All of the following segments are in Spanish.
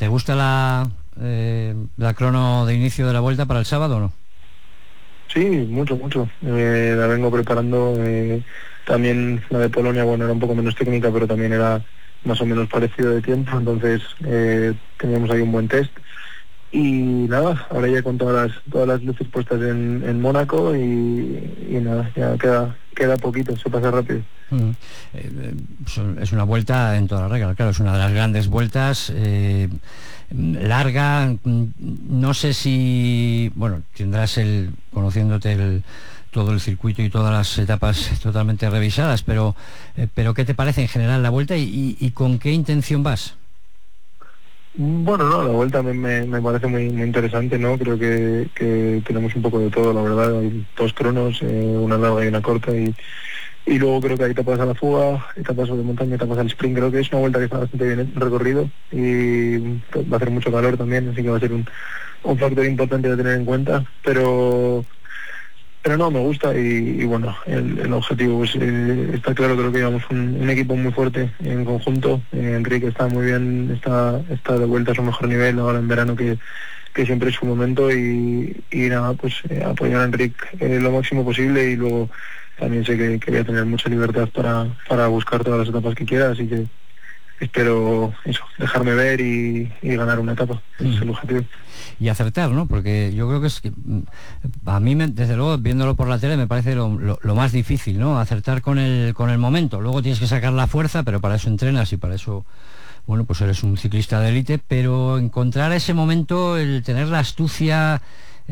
gusta la crono de inicio de la Vuelta para el sábado o no? Sí, mucho. La vengo preparando. También la de Polonia, bueno, era un poco menos técnica, pero también era más o menos parecido de tiempo, entonces teníamos ahí un buen test. Y nada, ahora ya con todas las luces puestas en Mónaco y nada, ya queda poquito, se pasa rápido. Es una vuelta en toda la regla, claro, es una de las grandes vueltas, larga. No sé si, bueno, tendrás conociéndote todo el circuito y todas las etapas totalmente revisadas, pero ¿qué te parece en general la vuelta y con qué intención vas? Bueno, no, la vuelta me parece muy interesante, ¿no? Creo que tenemos un poco de todo, la verdad. Hay dos cronos, una larga y una corta, y luego creo que hay etapas a la fuga, etapas de montaña, etapas al sprint. Creo que es una vuelta que está bastante bien recorrido y va a hacer mucho calor también, así que va a ser un factor importante de tener en cuenta, pero no, me gusta y bueno, el objetivo pues, está claro. Creo que llevamos un equipo muy fuerte en conjunto. Enrique está muy bien, está de vuelta a su mejor nivel ahora en verano, que siempre es su momento, y nada, pues apoyar a Enrique lo máximo posible, y luego también sé que voy a tener mucha libertad para buscar todas las etapas que quiera, así que espero eso, dejarme ver y ganar una etapa. Ese es el objetivo. Y acertar, ¿no? Porque yo creo que a mí, desde luego, viéndolo por la tele, me parece lo más difícil, ¿no? Acertar con el momento. Luego tienes que sacar la fuerza, pero para eso entrenas y para eso, bueno, pues eres un ciclista de élite, pero encontrar ese momento, el tener la astucia,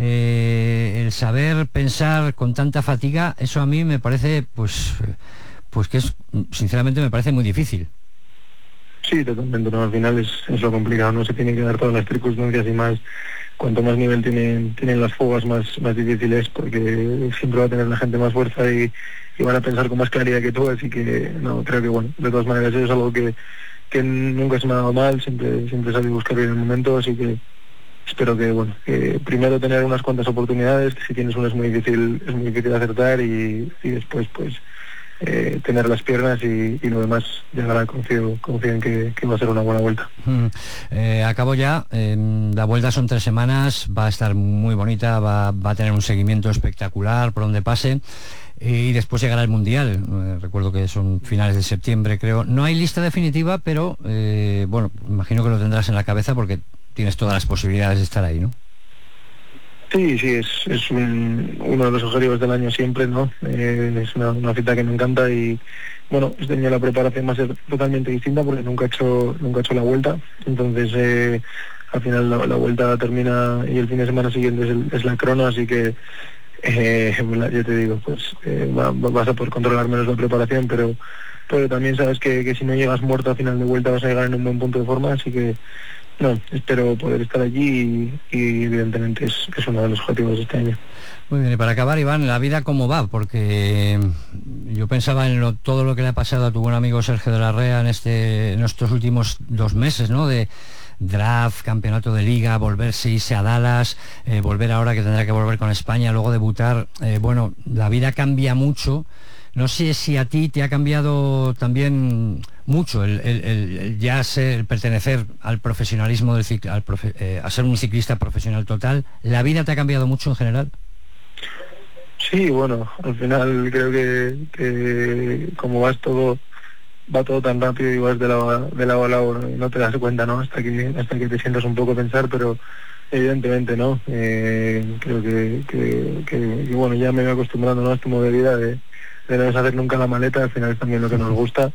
el saber pensar con tanta fatiga, eso a mí me parece, pues que sinceramente me parece muy difícil. Sí, totalmente, ¿no? Al final es lo complicado, no se tienen que dar todas las circunstancias, y más cuanto más nivel tienen las fugas, más difíciles, porque siempre va a tener la gente más fuerza y van a pensar con más claridad que tú, así que no, creo que bueno, de todas maneras eso es algo que nunca se me ha dado mal, siempre sabía buscar bien el momento, así que espero que bueno, que primero tener unas cuantas oportunidades, que si tienes una es muy difícil acertar, y después pues tener las piernas y lo demás llegará. Confío en que va a ser una buena vuelta. Acabo ya. La vuelta son 3 semanas, va a estar muy bonita, va a tener un seguimiento espectacular por donde pase, y después llegará el Mundial. Recuerdo que son finales de septiembre, creo. No hay lista definitiva, pero bueno, imagino que lo tendrás en la cabeza porque tienes todas las posibilidades de estar ahí, ¿no? Sí, es uno de los objetivos del año siempre, ¿no? Es una cita que me encanta, y bueno, este año la preparación va a ser totalmente distinta porque nunca he hecho la vuelta. Entonces al final la vuelta termina y el fin de semana siguiente es la crono, así que yo te digo, pues vas a poder controlar menos la preparación, pero también sabes que si no llegas muerto a final de vuelta vas a llegar en un buen punto de forma, así que no, espero poder estar allí y evidentemente es uno de los objetivos de este año. Muy bien, y para acabar, Iván, ¿la vida cómo va? Porque yo pensaba en todo lo que le ha pasado a tu buen amigo Sergio de la Rea en estos últimos 2 meses, ¿no? De draft, campeonato de liga, irse a Dallas, volver ahora que tendrá que volver con España, luego debutar. Bueno, la vida cambia mucho. No sé si a ti te ha cambiado también mucho el ya pertenecer al profesionalismo a ser un ciclista profesional total. ¿La vida te ha cambiado mucho en general? Sí, bueno, al final creo que como va todo tan rápido y vas de lado a lado, no te das cuenta, ¿no? Hasta que te sientas un poco a pensar, pero evidentemente, ¿no? Creo que bueno, ya me voy acostumbrando, ¿no?, a este modo de vida de no deshacer nunca la maleta. Al final es también lo que nos gusta,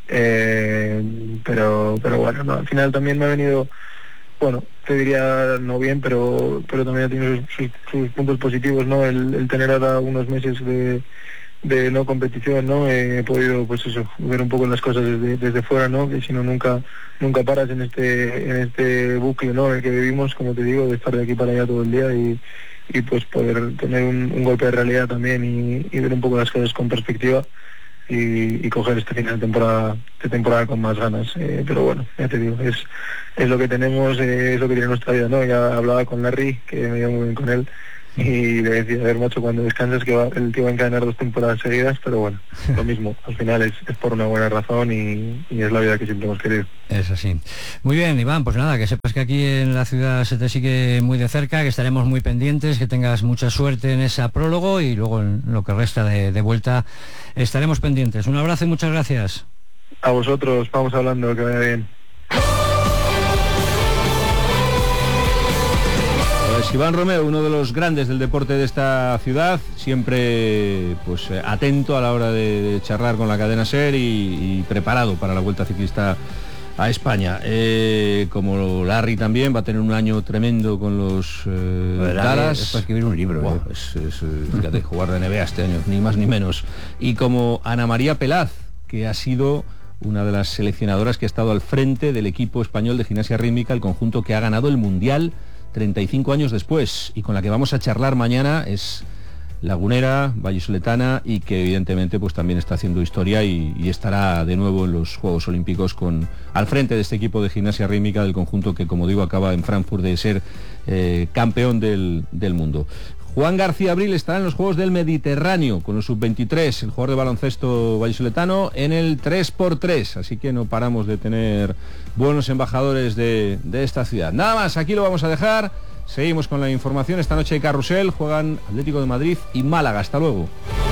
pero bueno, no, al final también me ha venido, bueno, te diría no bien, pero también ha tenido sus puntos positivos, ¿no? El tener ahora unos meses de no competición, ¿no? He podido, pues eso, ver un poco las cosas desde fuera, ¿no? Que si no nunca paras en este bucle, ¿no?, en el que vivimos, como te digo, de estar de aquí para allá todo el día, y pues poder tener un golpe de realidad también, y ver un poco las cosas con perspectiva, y coger este final de temporada con más ganas. Pero bueno, ya te digo, es lo que tenemos, es lo que tiene nuestra vida, ¿no? Ya hablaba con Larry, que me llevo muy bien con él, y le decía, a ver, macho, cuando descansas que el tío va a encadenar 2 temporadas seguidas, pero bueno, lo mismo, al final es por una buena razón y es la vida que siempre hemos querido. Es así. Muy bien, Iván, pues nada, que sepas que aquí en la ciudad se te sigue muy de cerca, que estaremos muy pendientes, que tengas mucha suerte en esa prólogo y luego en lo que resta de vuelta estaremos pendientes. Un abrazo y muchas gracias. A vosotros, vamos hablando, que vaya bien. Pues Iván Romeo, uno de los grandes del deporte de esta ciudad, siempre pues atento a la hora de charlar con la cadena SER y preparado para la Vuelta Ciclista a España. Como Larry también va a tener un año tremendo con los Taras. Es para escribir un libro. Wow, fíjate, jugar de NBA este año, ni más ni menos. Y como Ana María Pelaz, que ha sido una de las seleccionadoras que ha estado al frente del equipo español de gimnasia rítmica, el conjunto que ha ganado el Mundial 35 años después, y con la que vamos a charlar mañana. Es lagunera, vallisoletana, y que evidentemente pues también está haciendo historia y estará de nuevo en los Juegos Olímpicos al frente de este equipo de gimnasia rítmica del conjunto que, como digo, acaba en Frankfurt de ser campeón del mundo. Juan García Abril estará en los Juegos del Mediterráneo con los sub-23, el jugador de baloncesto vallisoletano, en el 3x3, así que no paramos de tener buenos embajadores de esta ciudad. Nada más, aquí lo vamos a dejar, seguimos con la información. Esta noche hay carrusel, juegan Atlético de Madrid y Málaga. Hasta luego.